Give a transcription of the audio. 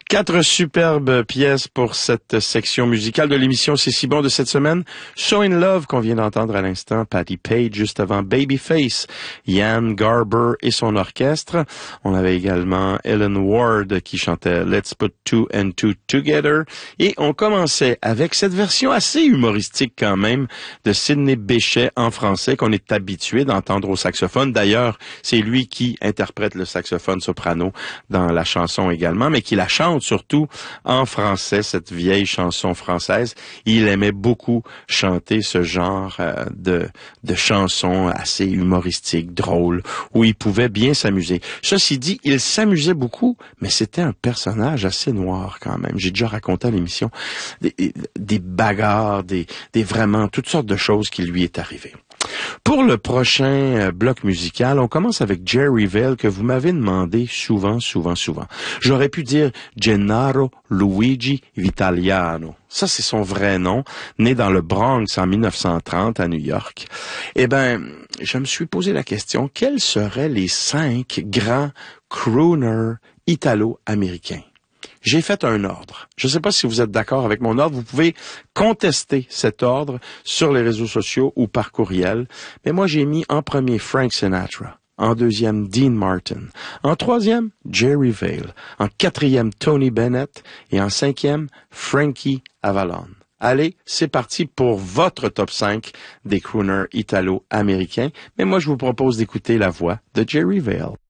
Quatre superbes pièces pour cette section musicale de l'émission C'est si bon de cette semaine. So in Love qu'on vient d'entendre à l'instant, Patti Page, juste avant Babyface, Ian Garber et son orchestre. On avait également Ellen Ward qui chantait Let's Put Two and Two Together. Et on commençait avec cette version assez humoristique quand même de Sidney Bechet en français qu'on est habitué d'entendre au saxophone. D'ailleurs, c'est lui qui interprète le saxophone soprano dans la chanson également, mais qui la chante surtout en français, cette vieille chanson française. Il aimait beaucoup chanter ce genre de chansons assez humoristiques, drôles, où il pouvait bien s'amuser. Ceci dit, il s'amusait beaucoup, mais c'était un personnage assez noir quand même. J'ai déjà raconté à l'émission des bagarres, des vraiment toutes sortes de choses qui lui est arrivées. Pour le prochain bloc musical, on commence avec Jerry Vale que vous m'avez demandé souvent. J'aurais pu dire Gennaro Luigi Vitaliano. Ça, c'est son vrai nom, né dans le Bronx en 1930 à New York. Eh ben, je me suis posé la question, quels seraient les 5 grands crooners italo-américains? J'ai fait un ordre. Je ne sais pas si vous êtes d'accord avec mon ordre. Vous pouvez contester cet ordre sur les réseaux sociaux ou par courriel. Mais moi, j'ai mis en premier Frank Sinatra. En deuxième, Dean Martin. En troisième, Jerry Vale. En quatrième, Tony Bennett. Et en cinquième, Frankie Avalon. Allez, c'est parti pour votre top 5 des crooners italo-américains. Mais moi, je vous propose d'écouter la voix de Jerry Vale.